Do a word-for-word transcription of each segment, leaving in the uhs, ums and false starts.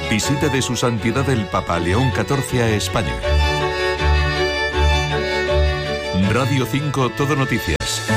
Visita de su santidad el Papa León catorce a España. Radio cinco Todo Noticias.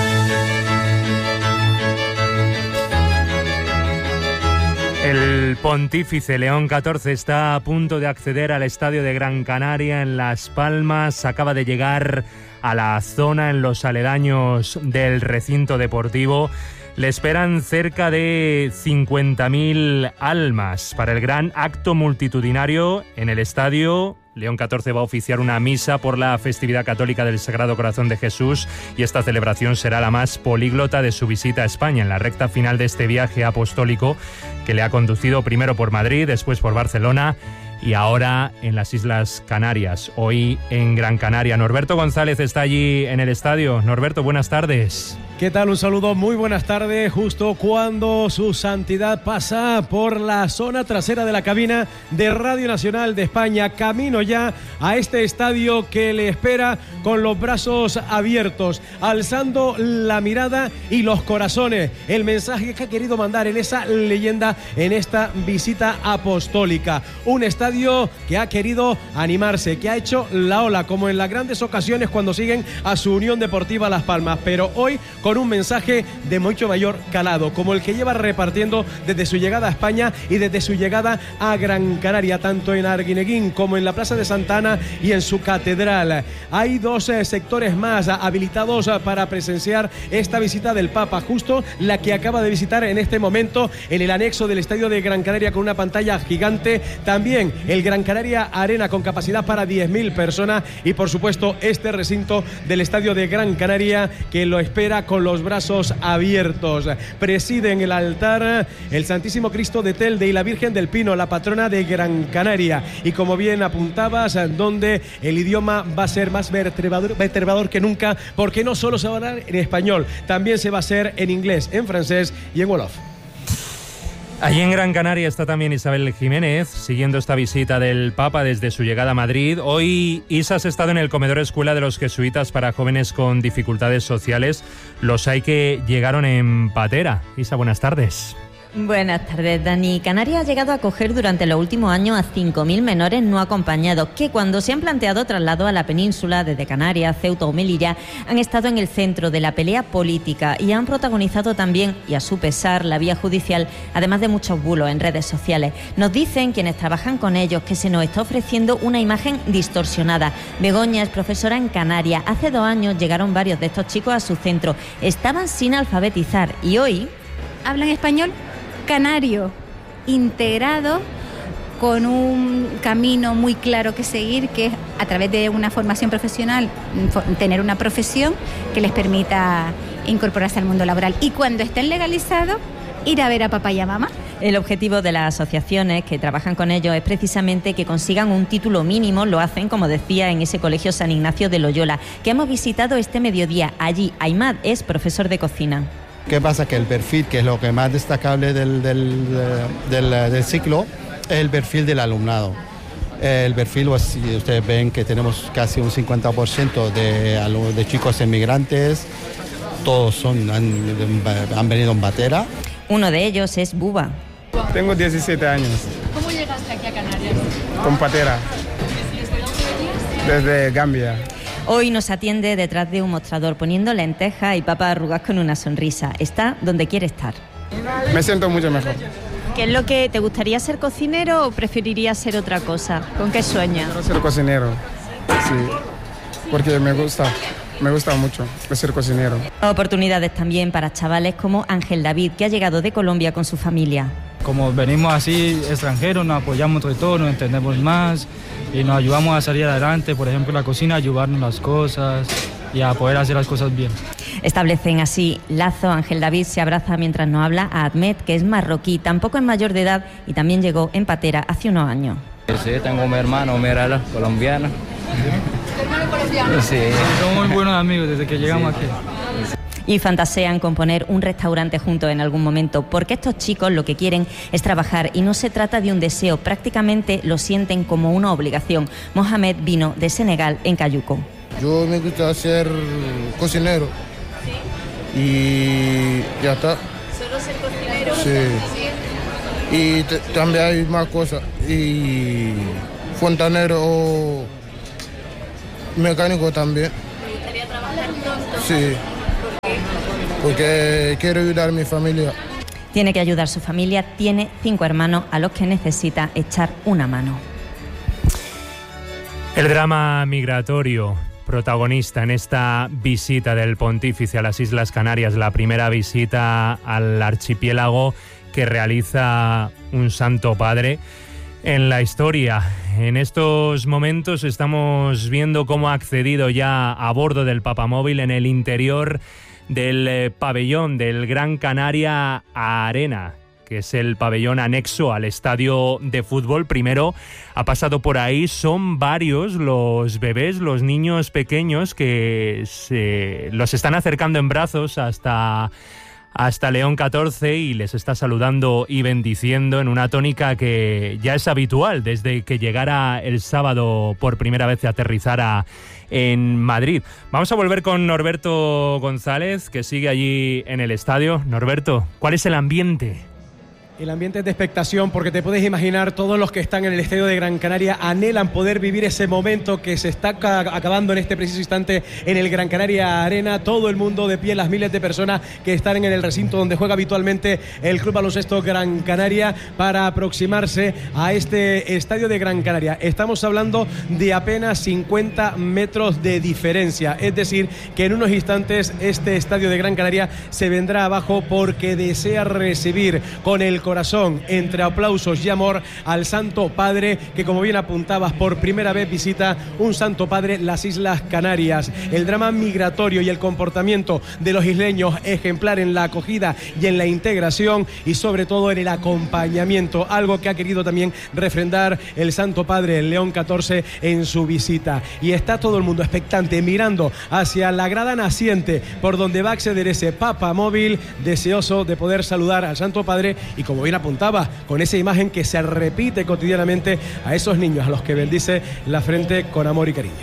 El pontífice León catorce está a punto de acceder al estadio de Gran Canaria en Las Palmas. Acaba de llegar a la zona en los aledaños del recinto deportivo. Le esperan cerca de cincuenta mil almas para el gran acto multitudinario en el estadio. León catorce va a oficiar una misa por la festividad católica del Sagrado Corazón de Jesús y esta celebración será la más políglota de su visita a España, en la recta final de este viaje apostólico que le ha conducido primero por Madrid, después por Barcelona y ahora en las Islas Canarias, hoy en Gran Canaria. Norberto González está allí en el estadio. Norberto, buenas tardes. ¿Qué tal? Un saludo, muy buenas tardes. Justo cuando su santidad pasa por la zona trasera de la cabina de Radio Nacional de España, camino ya a este estadio que le espera con los brazos abiertos, alzando la mirada y los corazones. El mensaje que ha querido mandar en esa leyenda, en esta visita apostólica. Un estadio que ha querido animarse, que ha hecho la ola, como en las grandes ocasiones cuando siguen a su Unión Deportiva Las Palmas, pero hoy con un mensaje de mucho mayor calado, como el que lleva repartiendo desde su llegada a España y desde su llegada a Gran Canaria, tanto en Arguineguín como en la Plaza de Santa Ana y en su catedral. Hay dos eh, sectores más eh, habilitados eh, para presenciar esta visita del Papa, justo la que acaba de visitar en este momento en el anexo del estadio de Gran Canaria con una pantalla gigante, también el Gran Canaria Arena con capacidad para diez mil personas y por supuesto este recinto del estadio de Gran Canaria que lo espera con los brazos abiertos. Presiden el altar el Santísimo Cristo de Telde y la Virgen del Pino, la patrona de Gran Canaria, y como bien apuntabas, donde el idioma va a ser más vertebrador, vertebrador que nunca, porque no solo se va a hablar en español, también se va a hacer en inglés, en francés y en wolof. Allí en Gran Canaria está también Isabel Jiménez, siguiendo esta visita del Papa desde su llegada a Madrid. Hoy Isa has estado en el comedor escuela de los jesuitas para jóvenes con dificultades sociales. Los hay que llegaron en patera. Isa, buenas tardes. Buenas tardes, Dani. Canarias ha llegado a acoger durante los últimos años a cinco mil menores no acompañados que cuando se han planteado traslado a la península desde Canarias, Ceuta o Melilla han estado en el centro de la pelea política y han protagonizado también, y a su pesar, la vía judicial, además de muchos bulos en redes sociales. Nos dicen quienes trabajan con ellos que se nos está ofreciendo una imagen distorsionada. Begoña es profesora en Canarias. Hace dos años llegaron varios de estos chicos a su centro. Estaban sin alfabetizar y hoy... ¿Hablan español? Canario, integrado con un camino muy claro que seguir, que es a través de una formación profesional, tener una profesión que les permita incorporarse al mundo laboral. Y cuando estén legalizados, ir a ver a papá y a mamá. El objetivo de las asociaciones que trabajan con ellos es precisamente que consigan un título mínimo. Lo hacen, como decía, en ese colegio San Ignacio de Loyola, que hemos visitado este mediodía. Allí, Aimad es profesor de cocina. ¿Qué pasa? Que el perfil, que es lo que más destacable del, del, del, del ciclo, es el perfil del alumnado. El perfil, pues, si ustedes ven que tenemos casi un cincuenta por ciento de, de chicos inmigrantes, todos son, han, han venido en batera. Uno de ellos es Buba. Tengo diecisiete años. ¿Cómo llegaste aquí a Canarias? Con patera. ¿Desde dónde venías? Desde Gambia. Hoy nos atiende detrás de un mostrador poniendo lentejas y papas arrugadas con una sonrisa. Está donde quiere estar. Me siento mucho mejor. ¿Qué es lo que te gustaría ser cocinero o preferirías ser otra cosa? ¿Con qué sueñas? Quiero ser cocinero, sí, porque me gusta, me gusta mucho ser cocinero. Oportunidades también para chavales como Ángel David, que ha llegado de Colombia con su familia. Como venimos así extranjeros, nos apoyamos entre todos, nos entendemos más y nos ayudamos a salir adelante, por ejemplo, en la cocina, a ayudarnos las cosas y a poder hacer las cosas bien. Establecen así lazo. Ángel David se abraza mientras nos habla a Ahmed, que es marroquí, tampoco es mayor de edad y también llegó en patera hace unos años. Sí, tengo mi hermano, míralo, colombiano. ¿Tu hermano colombiano? Sí. Somos muy buenos amigos desde que llegamos sí. aquí. Y fantasean con poner un restaurante juntos en algún momento, porque estos chicos lo que quieren es trabajar y no se trata de un deseo, prácticamente lo sienten como una obligación. Mohamed vino de Senegal en Cayuco. Yo me gusta ser cocinero. ¿Sí? Y ya está. ¿Solo ser cocinero? Sí. ¿Sí? y t- también hay más cosas. Y fontanero o mecánico también. ¿Te gustaría trabajar pronto? Sí, porque quiero ayudar a mi familia. Tiene que ayudar a su familia, tiene cinco hermanos a los que necesita echar una mano. El drama migratorio protagonista en esta visita del pontífice a las Islas Canarias, la primera visita al archipiélago que realiza un Santo Padre en la historia. En estos momentos estamos viendo cómo ha accedido ya a bordo del Papamóvil en el interior del eh, pabellón del Gran Canaria Arena, que es el pabellón anexo al estadio de fútbol. Primero ha pasado por ahí, son varios los bebés, los niños pequeños que se los están acercando en brazos hasta, hasta León catorce y les está saludando y bendiciendo en una tónica que ya es habitual desde que llegara el sábado por primera vez y aterrizara en Madrid. Vamos a volver con Norberto González, que sigue allí en el estadio. Norberto, ¿cuál es el ambiente? El ambiente es de expectación, porque te puedes imaginar, todos los que están en el estadio de Gran Canaria anhelan poder vivir ese momento que se está acabando en este preciso instante en el Gran Canaria Arena. Todo el mundo de pie, las miles de personas que están en el recinto donde juega habitualmente el Club Baloncesto Gran Canaria, para aproximarse a este estadio de Gran Canaria. Estamos hablando de apenas cincuenta metros de diferencia, es decir, que en unos instantes este estadio de Gran Canaria se vendrá abajo, porque desea recibir con el corazón, entre aplausos y amor, al Santo Padre, que, como bien apuntabas, por primera vez visita un Santo Padre las Islas Canarias. El drama migratorio y el comportamiento de los isleños ejemplar en la acogida y en la integración, y sobre todo en el acompañamiento, algo que ha querido también refrendar el Santo Padre, el León catorce, en su visita. Y está todo el mundo expectante, mirando hacia la grada naciente por donde va a acceder ese Papamóvil, deseoso de poder saludar al Santo Padre, y como bien apuntaba, con esa imagen que se repite cotidianamente a esos niños a los que bendice la frente con amor y cariño.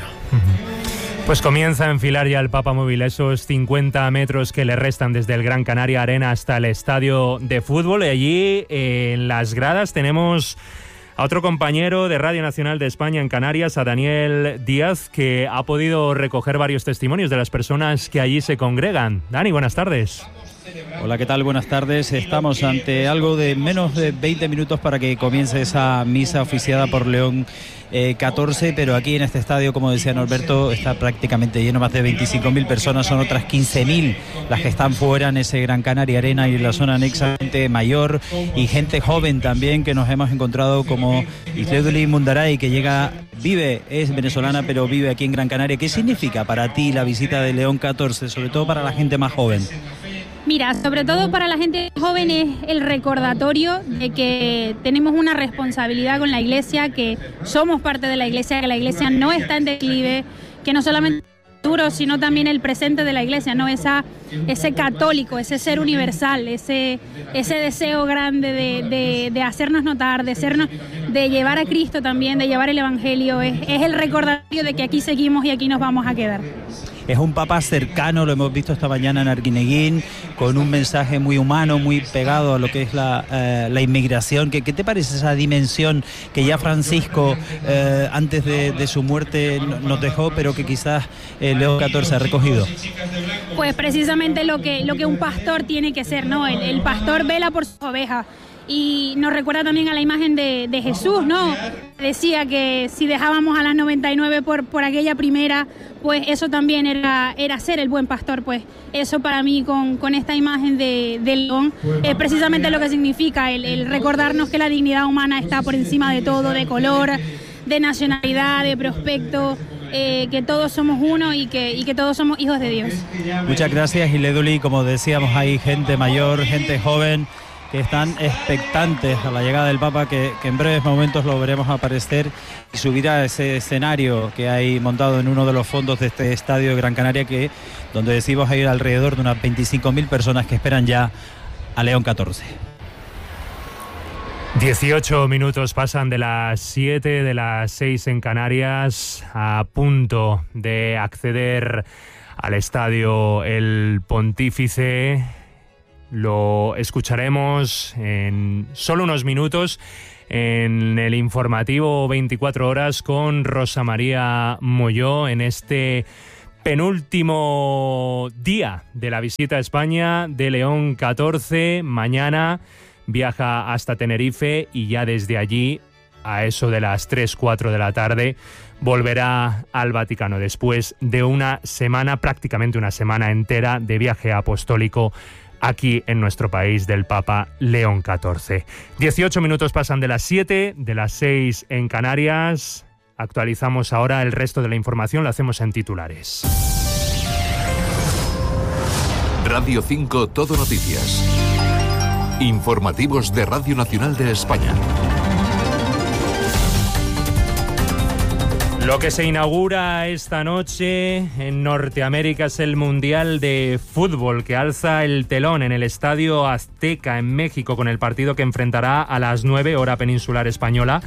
Pues comienza a enfilar ya el Papamóvil esos cincuenta metros que le restan desde el Gran Canaria Arena hasta el estadio de fútbol, y allí eh, en las gradas tenemos a otro compañero de Radio Nacional de España en Canarias, a Daniel Díaz, que ha podido recoger varios testimonios de las personas que allí se congregan. Dani, buenas tardes. Hola, ¿qué tal? Buenas tardes. Estamos ante algo de menos de veinte minutos para que comience esa misa oficiada por León eh, catorce, pero aquí en este estadio, como decía Norberto, está prácticamente lleno, más de veinticinco mil personas, son otras quince mil las que están fuera en ese Gran Canaria Arena y en la zona anexa, gente mayor y gente joven también que nos hemos encontrado, como Isleduli Mundaray, que llega, vive, es venezolana, pero vive aquí en Gran Canaria. ¿Qué significa para ti la visita de León catorce, sobre todo para la gente más joven? Mira, sobre todo para la gente joven es el recordatorio de que tenemos una responsabilidad con la iglesia, que somos parte de la iglesia, que la iglesia no está en declive, que no solamente el futuro, sino también el presente de la iglesia, ¿no? Esa, ese católico, ese ser universal, ese, ese deseo grande de, de, de hacernos notar, de, sernos, de llevar a Cristo también, de llevar el Evangelio, es, es el recordatorio de que aquí seguimos y aquí nos vamos a quedar. Es un papa cercano, lo hemos visto esta mañana en Arguineguín, con un mensaje muy humano, muy pegado a lo que es la, eh, la inmigración. ¿Qué, ¿Qué te parece esa dimensión que ya Francisco, eh, antes de, de su muerte, nos dejó, pero que quizás eh, León catorce ha recogido? Pues precisamente lo que, lo que un pastor tiene que ser, ¿no? El, el pastor vela por sus ovejas. Y nos recuerda también a la imagen de, de Jesús, ¿no? Decía que si dejábamos a las noventa y nueve por, por aquella primera, pues eso también era, era ser el buen pastor. Pues eso para mí con, con esta imagen de, de León es precisamente lo que significa, el, el recordarnos que la dignidad humana está por encima de todo, de color, de nacionalidad, de prospecto, eh, que todos somos uno y que, y que todos somos hijos de Dios. Muchas gracias, Isleduli. Como decíamos, hay gente mayor, gente joven, que están expectantes a la llegada del Papa, que, que en breves momentos lo veremos aparecer y subir a ese escenario que hay montado en uno de los fondos de este estadio de Gran Canaria, que donde decimos hay alrededor de unas veinticinco mil personas que esperan ya a León catorce. dieciocho minutos pasan de las siete, de las seis en Canarias, a punto de acceder al estadio el Pontífice, lo escucharemos en solo unos minutos en el informativo veinticuatro horas con Rosa María Molló en este penúltimo día de la visita a España de León catorce. Mañana viaja hasta Tenerife y ya desde allí, a eso de las tres, cuatro de la tarde, volverá al Vaticano después de una semana, prácticamente una semana entera de viaje apostólico aquí en nuestro país del Papa León catorce. dieciocho minutos pasan de las siete, de las seis en Canarias. Actualizamos ahora el resto de la información, lo hacemos en titulares. Radio cinco Todo Noticias. Informativos de Radio Nacional de España. Lo que se inaugura esta noche en Norteamérica es el Mundial de Fútbol, que alza el telón en el Estadio Azteca en México con el partido que enfrentará a las nueve, hora peninsular española,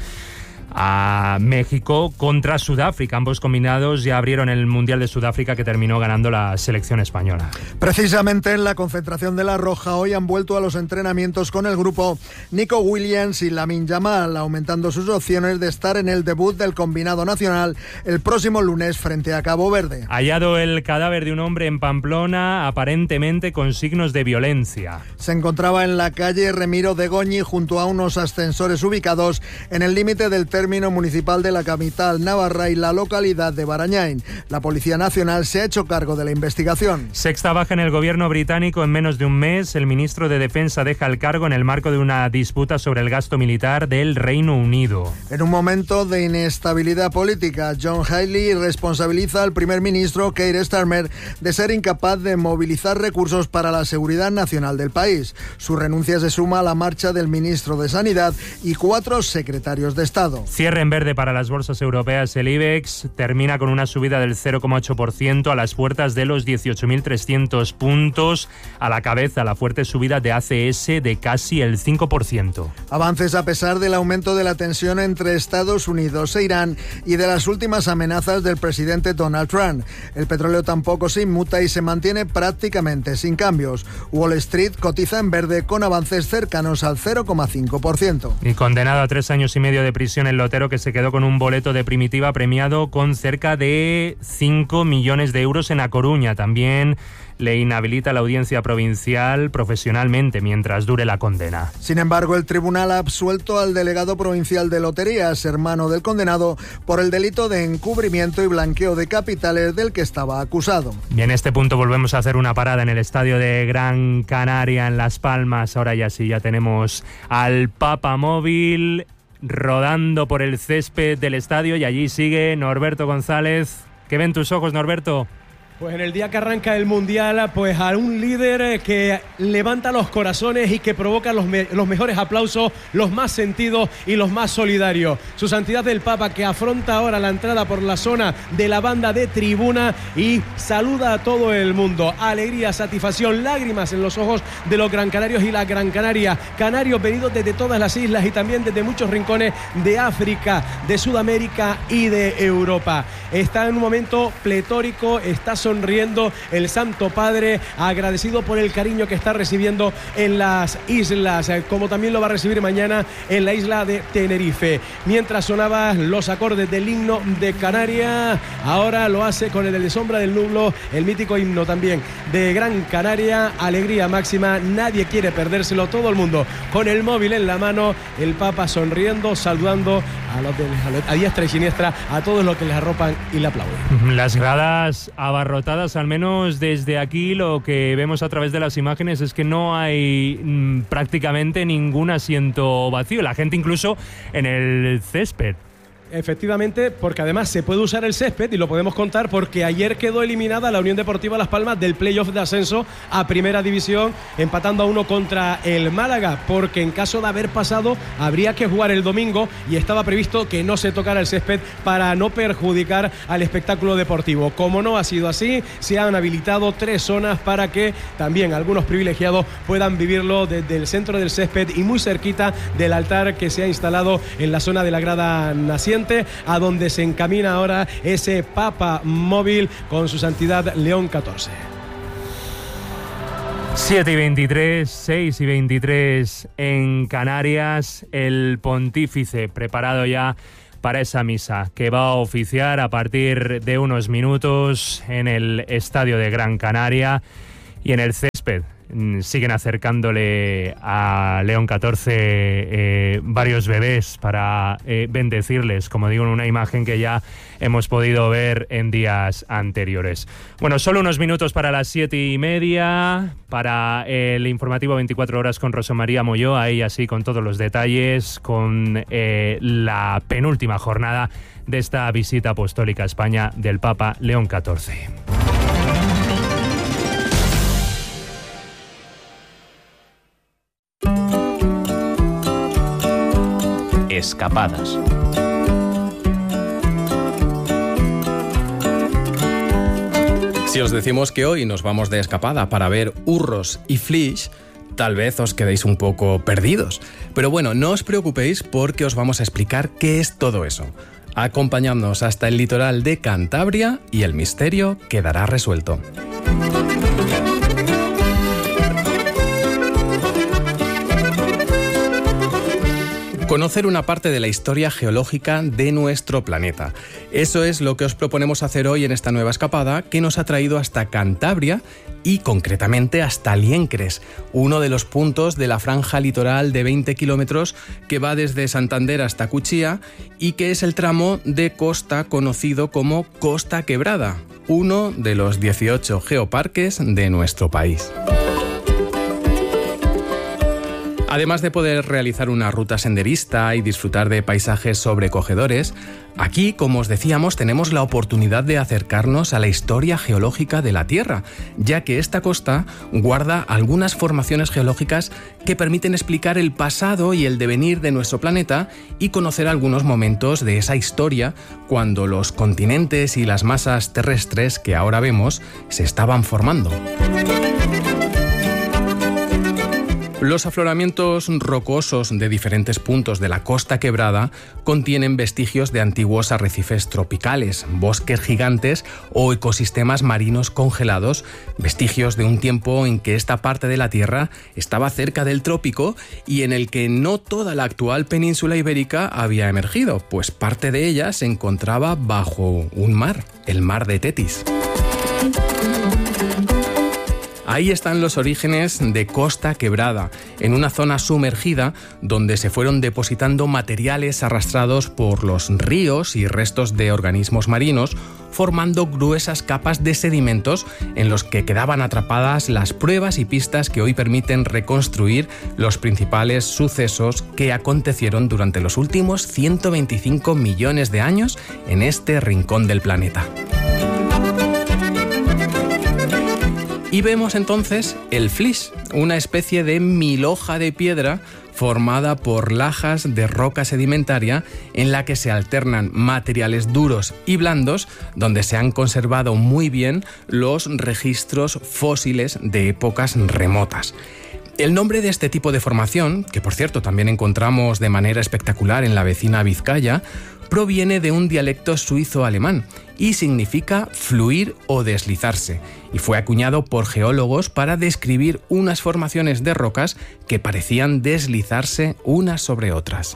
a México contra Sudáfrica. Ambos combinados ya abrieron el Mundial de Sudáfrica, que terminó ganando la selección española. Precisamente en la concentración de La Roja hoy han vuelto a los entrenamientos con el grupo Nico Williams y Lamine Yamal, aumentando sus opciones de estar en el debut del combinado nacional el próximo lunes frente a Cabo Verde. Hallado el cadáver de un hombre en Pamplona, aparentemente con signos de violencia. Se encontraba en la calle Remiro de Goñi junto a unos ascensores ubicados en el límite del término municipal de la capital navarra y la localidad de Barañáin. La Policía Nacional se ha hecho cargo de la investigación. Sexta baja en el gobierno británico en menos de un mes. El ministro de Defensa deja el cargo en el marco de una disputa sobre el gasto militar del Reino Unido. En un momento de inestabilidad política, John Healey responsabiliza al primer ministro Keir Starmer de ser incapaz de movilizar recursos para la seguridad nacional del país. Su renuncia se suma a la marcha del ministro de Sanidad y cuatro secretarios de Estado. Cierre en verde para las bolsas europeas. El IBEX termina con una subida del cero coma ocho por ciento a las puertas de los dieciocho mil trescientos puntos. A la cabeza, la fuerte subida de A C S de casi el cinco por ciento. Avances a pesar del aumento de la tensión entre Estados Unidos e Irán y de las últimas amenazas del presidente Donald Trump. El petróleo tampoco se inmuta y se mantiene prácticamente sin cambios. Wall Street cotiza en verde con avances cercanos al cero coma cinco por ciento. Y condenado a tres años y medio de prisión el lotero que se quedó con un boleto de Primitiva premiado con cerca de cinco millones de euros en A Coruña. También le inhabilita la audiencia provincial profesionalmente mientras dure la condena. Sin embargo, el tribunal ha absuelto al delegado provincial de loterías, hermano del condenado, por el delito de encubrimiento y blanqueo de capitales del que estaba acusado. Y en este punto volvemos a hacer una parada en el estadio de Gran Canaria, en Las Palmas. Ahora ya sí, ya tenemos al Papa Móvil rodando por el césped del estadio y allí sigue Norberto González. ¿Qué ven tus ojos, Norberto? Pues en el día que arranca el Mundial, pues a un líder que levanta los corazones y que provoca los, me- los mejores aplausos, los más sentidos y los más solidarios. Su Santidad el Papa, que afronta ahora la entrada por la zona de la banda de tribuna y saluda a todo el mundo. Alegría, satisfacción, lágrimas en los ojos de los gran canarios y la Gran Canaria. Canarios venidos desde todas las islas y también desde muchos rincones de África, de Sudamérica y de Europa. Está en un momento pletórico, está sonriendo el Santo Padre, agradecido por el cariño que está recibiendo en las islas, como también lo va a recibir mañana en la isla de Tenerife. Mientras sonaban los acordes del himno de Canarias, ahora lo hace con el de Sombra del Nublo, el mítico himno también de Gran Canaria. Alegría máxima, nadie quiere perdérselo, todo el mundo con el móvil en la mano, el Papa sonriendo, saludando a los de a diestra y siniestra, a todos los que les arropan y le aplauden. Las gradas abarrotadas, al menos desde aquí lo que vemos a través de las imágenes es que no hay mmm, prácticamente ningún asiento vacío, la gente incluso en el césped. Efectivamente, porque además se puede usar el césped y lo podemos contar porque ayer quedó eliminada la Unión Deportiva Las Palmas del playoff de ascenso a Primera División, empatando a uno contra el Málaga, porque en caso de haber pasado habría que jugar el domingo y estaba previsto que no se tocara el césped para no perjudicar al espectáculo deportivo. Como no ha sido así, se han habilitado tres zonas para que también algunos privilegiados puedan vivirlo desde el centro del césped y muy cerquita del altar que se ha instalado en la zona de la grada naciente, a donde se encamina ahora ese Papa Móvil con su Santidad León catorce. siete y veintitrés, seis y veintitrés en Canarias, el pontífice preparado ya para esa misa que va a oficiar a partir de unos minutos en el estadio de Gran Canaria y en el césped. Siguen acercándole a León catorce eh, varios bebés para eh, bendecirles, como digo, en una imagen que ya hemos podido ver en días anteriores. Bueno, solo unos minutos para las siete y media, para el informativo veinticuatro horas con Rosa María Molló, ahí así con todos los detalles, con eh, la penúltima jornada de esta visita apostólica a España del Papa León catorce. Escapadas. Si os decimos que hoy nos vamos de escapada para ver Urros y Flix, tal vez os quedéis un poco perdidos. Pero bueno, no os preocupéis porque os vamos a explicar qué es todo eso. Acompañadnos hasta el litoral de Cantabria y el misterio quedará resuelto. Conocer una parte de la historia geológica de nuestro planeta. Eso es lo que os proponemos hacer hoy en esta nueva escapada que nos ha traído hasta Cantabria y concretamente hasta Liencres, uno de los puntos de la franja litoral de veinte kilómetros que va desde Santander hasta Cuchilla y que es el tramo de costa conocido como Costa Quebrada, uno de los dieciocho geoparques de nuestro país. Además de poder realizar una ruta senderista y disfrutar de paisajes sobrecogedores, aquí, como os decíamos, tenemos la oportunidad de acercarnos a la historia geológica de la Tierra, ya que esta costa guarda algunas formaciones geológicas que permiten explicar el pasado y el devenir de nuestro planeta y conocer algunos momentos de esa historia cuando los continentes y las masas terrestres que ahora vemos se estaban formando. Los afloramientos rocosos de diferentes puntos de la Costa Quebrada contienen vestigios de antiguos arrecifes tropicales, bosques gigantes o ecosistemas marinos congelados, vestigios de un tiempo en que esta parte de la Tierra estaba cerca del trópico y en el que no toda la actual península ibérica había emergido, pues parte de ella se encontraba bajo un mar, el mar de Tetis. Ahí están los orígenes de Costa Quebrada, en una zona sumergida donde se fueron depositando materiales arrastrados por los ríos y restos de organismos marinos, formando gruesas capas de sedimentos en los que quedaban atrapadas las pruebas y pistas que hoy permiten reconstruir los principales sucesos que acontecieron durante los últimos ciento veinticinco millones de años en este rincón del planeta. Y vemos entonces el Flix, una especie de milhoja de piedra formada por lajas de roca sedimentaria en la que se alternan materiales duros y blandos, donde se han conservado muy bien los registros fósiles de épocas remotas. El nombre de este tipo de formación, que por cierto también encontramos de manera espectacular en la vecina Vizcaya, proviene de un dialecto suizo-alemán y significa fluir o deslizarse, y fue acuñado por geólogos para describir unas formaciones de rocas que parecían deslizarse unas sobre otras.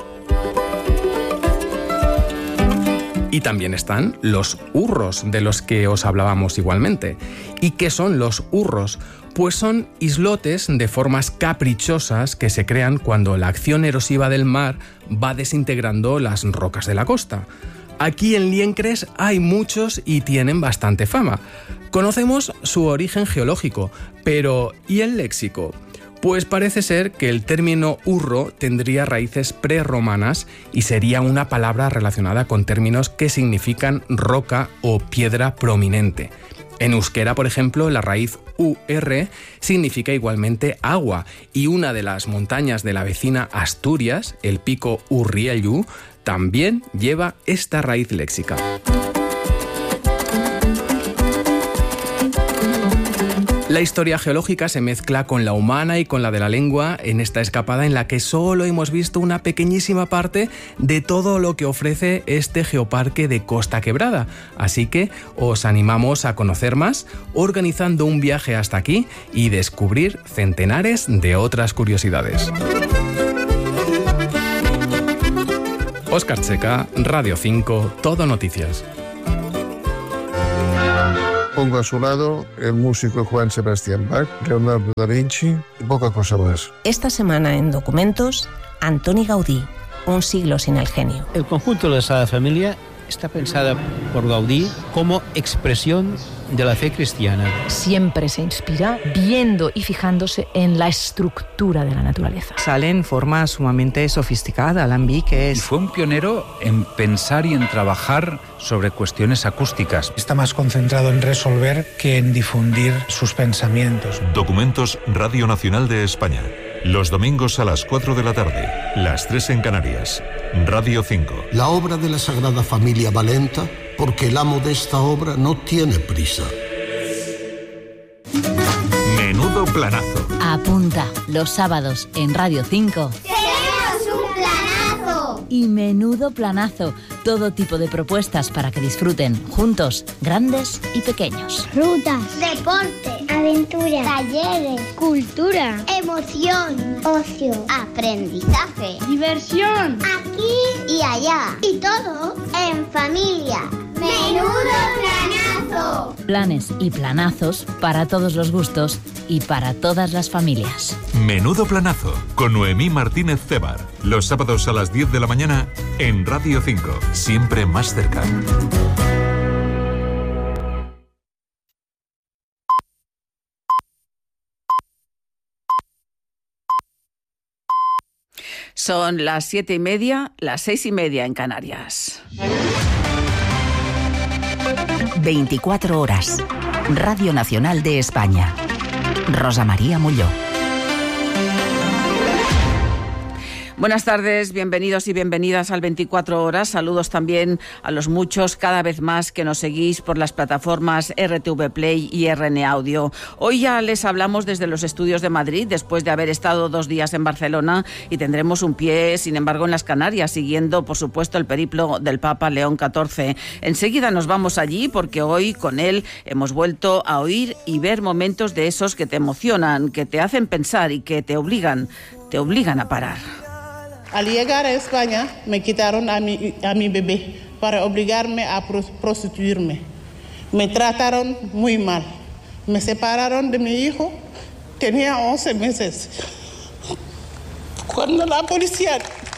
Y también están los urros, de los que os hablábamos igualmente. ¿Y qué son los urros? Pues son islotes de formas caprichosas que se crean cuando la acción erosiva del mar va desintegrando las rocas de la costa. Aquí en Liencres hay muchos y tienen bastante fama. Conocemos su origen geológico, pero ¿y el léxico? Pues parece ser que el término urro tendría raíces prerromanas y sería una palabra relacionada con términos que significan roca o piedra prominente. En euskera, por ejemplo, la raíz U R significa igualmente agua y una de las montañas de la vecina Asturias, el pico Urriellu, también lleva esta raíz léxica. La historia geológica se mezcla con la humana y con la de la lengua en esta escapada en la que solo hemos visto una pequeñísima parte de todo lo que ofrece este geoparque de Costa Quebrada. Así que os animamos a conocer más organizando un viaje hasta aquí y descubrir centenares de otras curiosidades. Óscar Checa, Radio cinco, Todo Noticias. Pongo a su lado el músico Juan Sebastián Bach, Leonardo da Vinci y poca cosa más. Esta semana en Documentos, Antoni Gaudí, Un siglo sin el genio. El conjunto de la Sagrada Familia está pensada por Gaudí como expresión de la fe cristiana. Siempre se inspira viendo y fijándose en la estructura de la naturaleza. Sale en forma sumamente sofisticada. Alambic es... Y fue un pionero en pensar y en trabajar sobre cuestiones acústicas. Está más concentrado en resolver que en difundir sus pensamientos. Documentos Radio Nacional de España. Los domingos a las cuatro de la tarde, las tres en Canarias. Radio cinco. La obra de la Sagrada Familia va lenta porque el amo de esta obra no tiene prisa. Menudo planazo. Apunta, los sábados en Radio cinco. ¡Tenemos un planazo! Y menudo planazo. Todo tipo de propuestas para que disfruten juntos, grandes y pequeños. Rutas, deporte, aventura, talleres, cultura, emoción, ocio, aprendizaje, diversión, aquí y allá. Y todo en familia. ¡Menudo planazo! Planes y planazos para todos los gustos y para todas las familias. Menudo planazo con Noemí Martínez Cébar. Los sábados a las diez de la mañana en Radio cinco. Siempre más cerca. Son las siete y media, las seis y media en Canarias. veinticuatro horas. Radio Nacional de España. Rosa María Molló. Buenas tardes, bienvenidos y bienvenidas al veinticuatro horas. Saludos también a los muchos, cada vez más, que nos seguís por las plataformas R T V Play y R N Audio. Hoy ya les hablamos desde los estudios de Madrid, después de haber estado dos días en Barcelona, y tendremos un pie, sin embargo, en las Canarias, siguiendo, por supuesto, el periplo del Papa León catorce. Enseguida nos vamos allí porque hoy con él hemos vuelto a oír y ver momentos de esos que te emocionan, que te hacen pensar y que te obligan, te obligan a parar. Al llegar a España me quitaron a mi, a mi bebé para obligarme a prostituirme. Me trataron muy mal. Me separaron de mi hijo. Tenía once meses. Cuando la policía...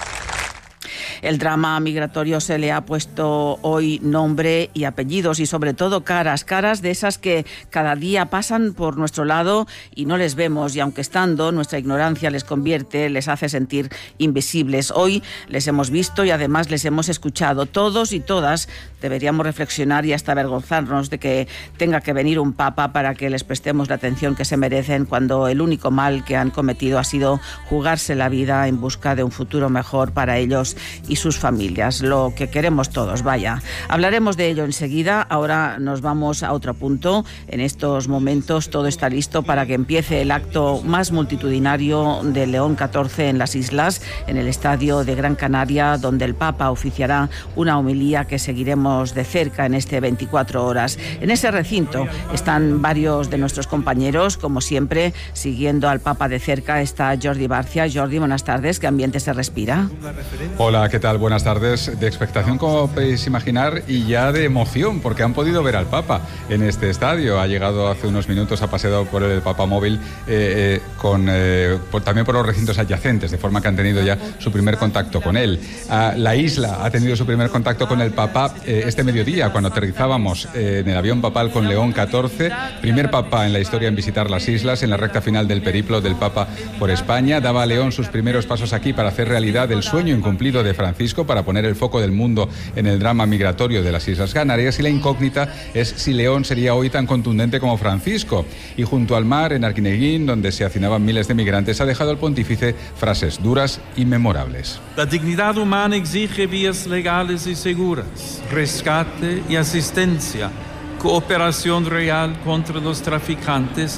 El drama migratorio se le ha puesto hoy nombre y apellidos y sobre todo caras, caras de esas que cada día pasan por nuestro lado y no les vemos, y aunque estando, nuestra ignorancia les convierte, les hace sentir invisibles. Hoy les hemos visto y además les hemos escuchado. Todos y todas deberíamos reflexionar y hasta avergonzarnos de que tenga que venir un papa para que les prestemos la atención que se merecen, cuando el único mal que han cometido ha sido jugarse la vida en busca de un futuro mejor para ellos y sus familias, lo que queremos todos, vaya. Hablaremos de ello enseguida. Ahora nos vamos a otro punto. En estos momentos todo está listo para que empiece el acto más multitudinario de León catorce en las islas, en el Estadio de Gran Canaria, donde el Papa oficiará una homilía que seguiremos de cerca en este veinticuatro horas. En ese recinto están varios de nuestros compañeros, como siempre, siguiendo al Papa de cerca. Está Jordi Barcia. Jordi, buenas tardes. ¿Qué ambiente se respira? Hola, ¿qué tal? Buenas tardes. De expectación, como podéis imaginar, y ya de emoción, porque han podido ver al Papa en este estadio. Ha llegado hace unos minutos, ha paseado por el Papa móvil, eh, eh, con, eh, por, también por los recintos adyacentes, de forma que han tenido ya su primer contacto con él. Ah, la isla ha tenido su primer contacto con el Papa eh, este mediodía, cuando aterrizábamos eh, en el avión papal con León catorce, primer Papa en la historia en visitar las islas, en la recta final del periplo del Papa por España. Daba a León sus primeros pasos aquí para hacer realidad el sueño incumplido de Francisco, para poner el foco del mundo en el drama migratorio de las Islas Canarias, y la incógnita es si León sería hoy tan contundente como Francisco. Y junto al mar, en Arquineguín, donde se hacinaban miles de migrantes, ha dejado al pontífice frases duras y memorables. La dignidad humana exige vías legales y seguras, rescate y asistencia, cooperación real contra los traficantes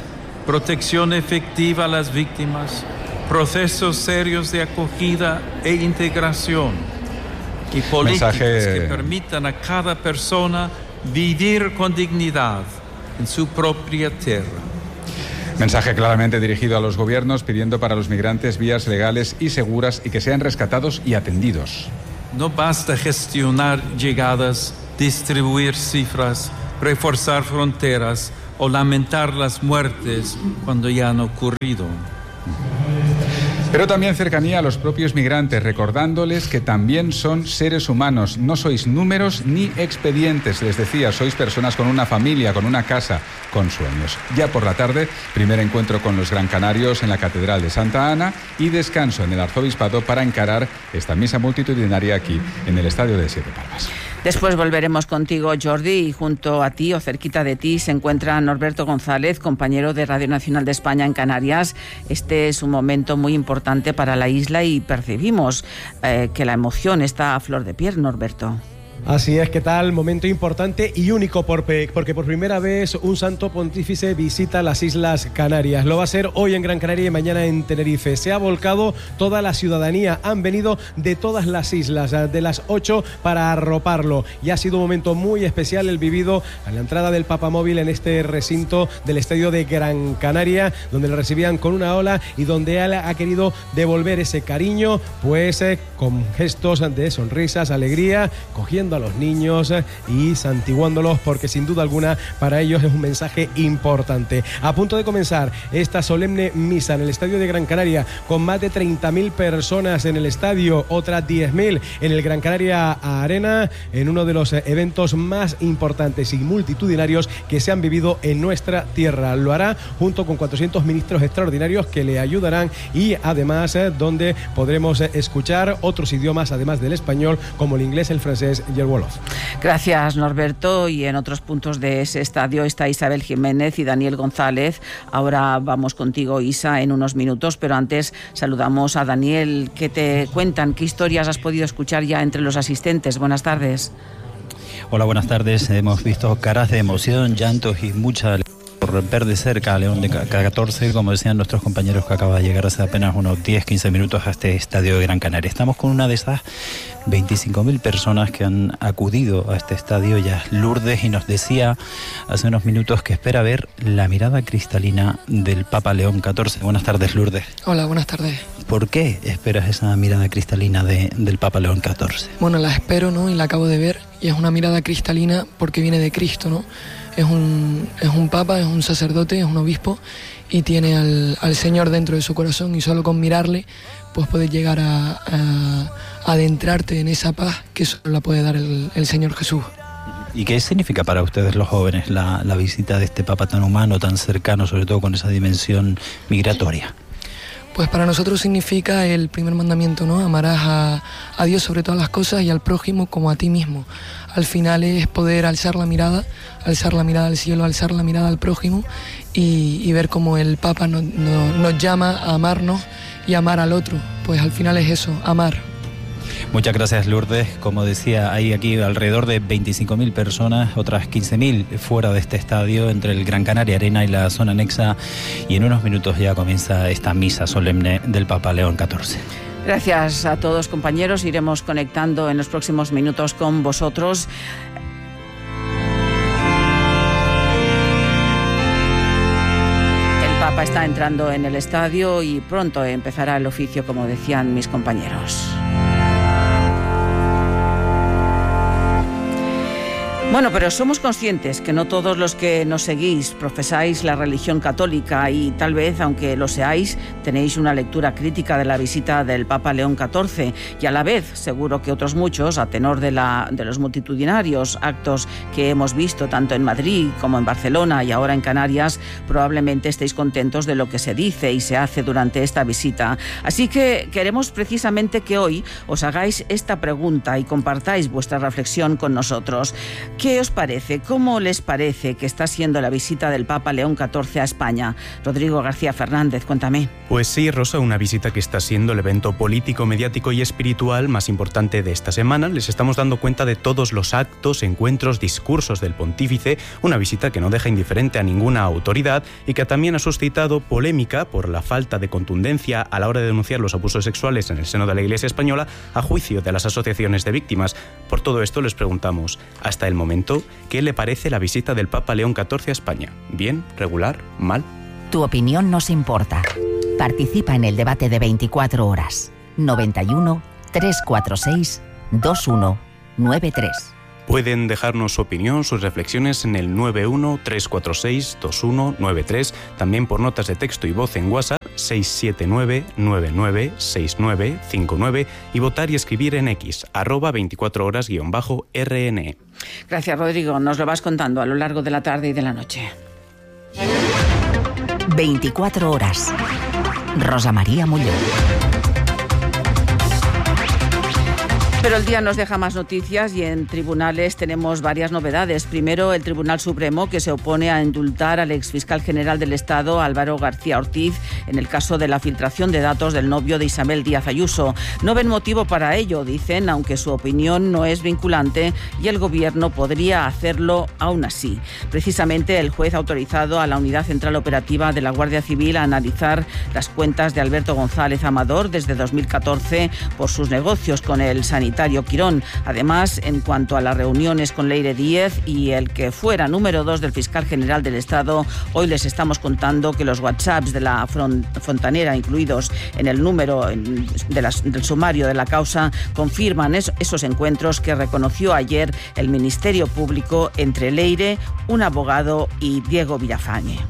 protección efectiva a las víctimas, procesos serios de acogida e integración y políticas Mensaje... que permitan a cada persona vivir con dignidad en su propia tierra. Mensaje claramente dirigido a los gobiernos pidiendo para los migrantes vías legales y seguras y que sean rescatados y atendidos. No basta gestionar llegadas, distribuir cifras, reforzar fronteras o lamentar las muertes cuando ya han ocurrido. Pero también cercanía a los propios migrantes, recordándoles que también son seres humanos, no sois números ni expedientes, les decía, sois personas con una familia, con una casa, con sueños. Ya por la tarde, primer encuentro con los Gran Canarios en la Catedral de Santa Ana y descanso en el Arzobispado para encarar esta misa multitudinaria aquí en el Estadio de Siete Palmas. Después volveremos contigo, Jordi, y junto a ti o cerquita de ti se encuentra Norberto González, compañero de Radio Nacional de España en Canarias. Este es un momento muy importante para la isla y percibimos eh, que la emoción está a flor de piel, Norberto. Así es, ¿qué tal? Momento importante y único porque por primera vez un santo pontífice visita las Islas Canarias. Lo va a hacer hoy en Gran Canaria y mañana en Tenerife. Se ha volcado toda la ciudadanía, han venido de todas las islas, de las ocho, para arroparlo. Y ha sido un momento muy especial el vivido a la entrada del Papamóvil en este recinto del Estadio de Gran Canaria, donde le recibían con una ola y donde él ha querido devolver ese cariño, pues eh, con gestos de sonrisas, alegría, cogiendo a los niños y santiguándolos, porque sin duda alguna para ellos es un mensaje importante. A punto de comenzar esta solemne misa en el Estadio de Gran Canaria, con más de treinta mil personas en el estadio, otras diez mil en el Gran Canaria Arena, en uno de los eventos más importantes y multitudinarios que se han vivido en nuestra tierra. Lo hará junto con cuatrocientos ministros extraordinarios que le ayudarán y además eh, donde podremos eh, escuchar otros idiomas además del español, como el inglés, el francés y el wolof. Gracias, Norberto. Y en otros puntos de ese estadio está Isabel Jiménez y Daniel González. Ahora vamos contigo, Isa, en unos minutos, pero antes saludamos a Daniel. ¿Qué te cuentan? ¿Qué historias has podido escuchar ya entre los asistentes? Buenas tardes. Hola, buenas tardes. Hemos visto caras de emoción, llantos y mucha por ver de cerca a León de catorce, como decían nuestros compañeros, que acaba de llegar hace apenas unos diez a quince minutos a este estadio de Gran Canaria. Estamos con una de esas veinticinco mil personas que han acudido a este estadio. Ya Lourdes, y nos decía hace unos minutos que espera ver la mirada cristalina del Papa León catorce. Buenas tardes, Lourdes. Hola, buenas tardes. ¿Por qué esperas esa mirada cristalina de, del Papa León catorce? Bueno, la espero, ¿no? Y la acabo de ver, y es una mirada cristalina porque viene de Cristo, ¿no? Es un, es un papa, es un sacerdote, es un obispo, y tiene al, al Señor dentro de su corazón, y solo con mirarle pues puedes llegar a, a, a adentrarte en esa paz que solo la puede dar el, el Señor Jesús. ¿Y qué significa para ustedes los jóvenes la, la visita de este papa tan humano, tan cercano, sobre todo con esa dimensión migratoria? Pues para nosotros significa el primer mandamiento, ¿no? Amarás a, a Dios sobre todas las cosas y al prójimo como a ti mismo. Al final es poder alzar la mirada, alzar la mirada al cielo, alzar la mirada al prójimo y, y ver cómo el Papa nos, nos, nos llama a amarnos y amar al otro. Pues al final es eso, amar. Muchas gracias, Lourdes. Como decía, hay aquí alrededor de veinticinco mil personas, otras quince mil fuera de este estadio, entre el Gran Canaria Arena y la zona anexa, y en unos minutos ya comienza esta misa solemne del Papa León catorce. Gracias a todos, compañeros. Iremos conectando en los próximos minutos con vosotros. El Papa está entrando en el estadio y pronto empezará el oficio, como decían mis compañeros. Bueno, pero somos conscientes que no todos los que nos seguís profesáis la religión católica y tal vez, aunque lo seáis, tenéis una lectura crítica de la visita del Papa León catorce, y a la vez seguro que otros muchos, a tenor de, la, de los multitudinarios actos que hemos visto tanto en Madrid como en Barcelona y ahora en Canarias, probablemente estéis contentos de lo que se dice y se hace durante esta visita. Así que queremos precisamente que hoy os hagáis esta pregunta y compartáis vuestra reflexión con nosotros. ¿Qué ¿Qué os parece? ¿Cómo les parece que está siendo la visita del Papa León catorce a España? Rodrigo García Fernández, cuéntame. Pues sí, Rosa, una visita que está siendo el evento político, mediático y espiritual más importante de esta semana. Les estamos dando cuenta de todos los actos, encuentros, discursos del pontífice, una visita que no deja indiferente a ninguna autoridad y que también ha suscitado polémica por la falta de contundencia a la hora de denunciar los abusos sexuales en el seno de la Iglesia española, a juicio de las asociaciones de víctimas. Por todo esto les preguntamos, hasta el momento, ¿qué le parece la visita del Papa León catorce a España? ¿Bien? ¿Regular? ¿Mal? Tu opinión nos importa. Participa en el debate de veinticuatro horas. noventa y uno, trescientos cuarenta y seis, veintiuno noventa y tres. Pueden dejarnos su opinión, sus reflexiones en el nueve uno, tres cuatro seis, veintiuno noventa y tres, también por notas de texto y voz en WhatsApp seis siete nueve, nueve nueve seis nueve cinco nueve y votar y escribir en X, arroba veinticuatro horas guión bajo R N E. Gracias, Rodrigo. Nos lo vas contando a lo largo de la tarde y de la noche. veinticuatro horas. Rosa María Muñoz. Pero el día nos deja más noticias y en tribunales tenemos varias novedades. Primero, el Tribunal Supremo, que se opone a indultar al exfiscal general del Estado, Álvaro García Ortiz, en el caso de la filtración de datos del novio de Isabel Díaz Ayuso. No ven motivo para ello, dicen, aunque su opinión no es vinculante y el Gobierno podría hacerlo aún así. Precisamente, el juez ha autorizado a la Unidad Central Operativa de la Guardia Civil a analizar las cuentas de Alberto González Amador desde dos mil catorce por sus negocios con el sanitario Quirón. Además, en cuanto a las reuniones con Leire Díez y el que fuera número dos del fiscal general del Estado, hoy les estamos contando que los WhatsApps de la fontanera, incluidos en el número de las, del sumario de la causa, confirman es, esos encuentros que reconoció ayer el Ministerio Público entre Leire, un abogado, y Diego Villafañe.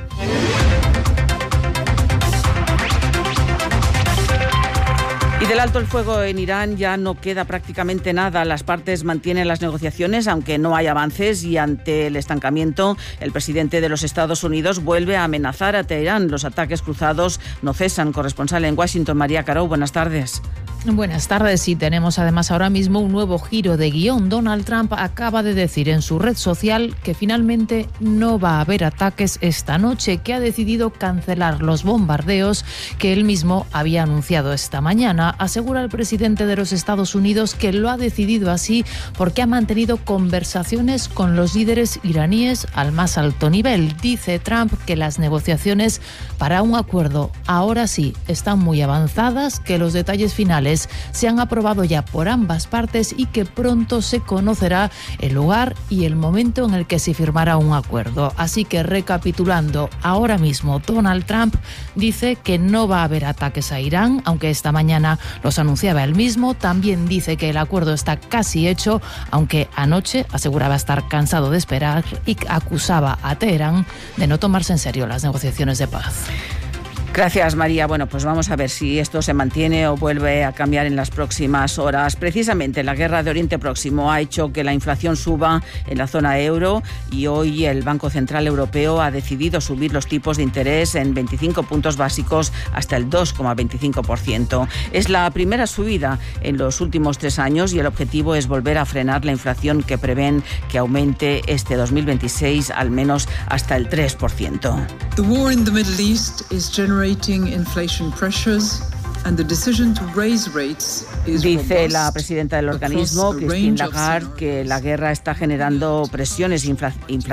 Y del alto el fuego en Irán ya no queda prácticamente nada. Las partes mantienen las negociaciones, aunque no hay avances, y ante el estancamiento, el presidente de los Estados Unidos vuelve a amenazar a Teherán. Los ataques cruzados no cesan. Corresponsal en Washington, María Caro, buenas tardes. Buenas tardes. Sí, tenemos además ahora mismo un nuevo giro de guión. Donald Trump acaba de decir en su red social que finalmente no va a haber ataques esta noche, que ha decidido cancelar los bombardeos que él mismo había anunciado esta mañana. Asegura el presidente de los Estados Unidos que lo ha decidido así porque ha mantenido conversaciones con los líderes iraníes al más alto nivel. Dice Trump que las negociaciones para un acuerdo ahora sí están muy avanzadas, que los detalles finales se han aprobado ya por ambas partes y que pronto se conocerá el lugar y el momento en el que se firmará un acuerdo. Así que, recapitulando, ahora mismo Donald Trump dice que no va a haber ataques a Irán, aunque esta mañana los anunciaba él mismo. También dice que el acuerdo está casi hecho, aunque anoche aseguraba estar cansado de esperar y acusaba a Teherán de no tomarse en serio las negociaciones de paz. Gracias, María. Bueno, pues vamos a ver si esto se mantiene o vuelve a cambiar en las próximas horas. Precisamente la guerra de Oriente Próximo ha hecho que la inflación suba en la zona euro y hoy el Banco Central Europeo ha decidido subir los tipos de interés en veinticinco puntos básicos hasta el dos coma veinticinco por ciento. Es la primera subida en los últimos tres años y el objetivo es volver a frenar la inflación, que prevén que aumente este dos mil veintiséis al menos hasta el tres por ciento. The war in the Middle East is generating inflation pressures and the decision to raise rates is Dice la presidenta del organismo, Christine Lagarde, que la guerra está generando presiones infla-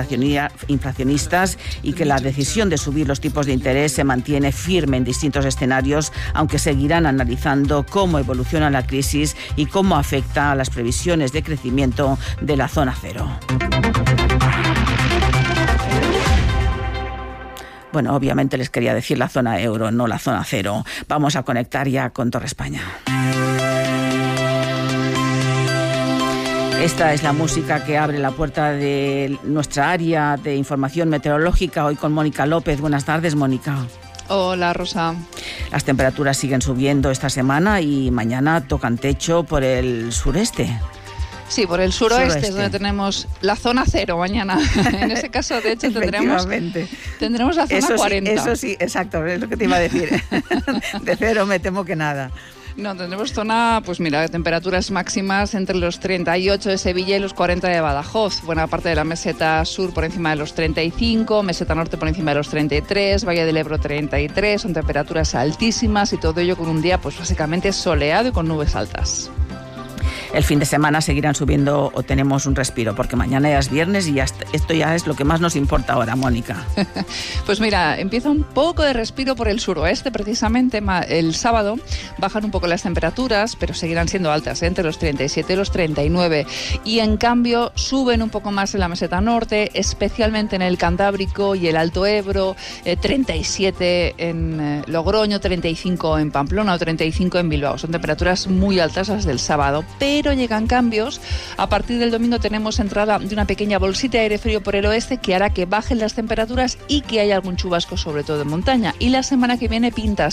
inflacionistas y que la decisión de subir los tipos de interés se mantiene firme en distintos escenarios, aunque seguirán analizando cómo evoluciona la crisis y cómo afecta a las previsiones de crecimiento de la zona cero. Bueno, obviamente les quería decir la zona euro, no la zona cero. Vamos a conectar ya con Torre España. Esta es la música que abre la puerta de nuestra área de información meteorológica, hoy con Mónica López. Buenas tardes, Mónica. Hola, Rosa. Las temperaturas siguen subiendo esta semana y mañana tocan techo por el sureste. Sí, por el suroeste, suroeste es donde tenemos la zona cero mañana. En ese caso, de hecho, tendremos, tendremos la zona eso sí, cuarenta. Eso sí, exacto, es lo que te iba a decir. De cero me temo que nada. No, tendremos zona, pues mira, temperaturas máximas entre los treinta y ocho de Sevilla y los cuarenta de Badajoz. Buena parte de la meseta sur por encima de los treinta y cinco, meseta norte por encima de los treinta y tres, Valle del Ebro treinta y tres, son temperaturas altísimas y todo ello con un día pues básicamente soleado y con nubes altas. El fin de semana seguirán subiendo o tenemos un respiro, porque mañana ya es viernes y ya esto ya es lo que más nos importa ahora, Mónica. Pues mira, empieza un poco de respiro por el suroeste, precisamente. El sábado bajan un poco las temperaturas, pero seguirán siendo altas, ¿eh? Entre los treinta y siete y los treinta y nueve. Y en cambio suben un poco más en la meseta norte, especialmente en el Cantábrico y el Alto Ebro, eh, treinta y siete en eh, Logroño, treinta y cinco en Pamplona o treinta y cinco en Bilbao. Son temperaturas muy altas las del sábado, pero llegan cambios. A partir del domingo tenemos entrada de una pequeña bolsita de aire frío por el oeste que hará que bajen las temperaturas y que haya algún chubasco, sobre todo en montaña. Y la semana que viene pinta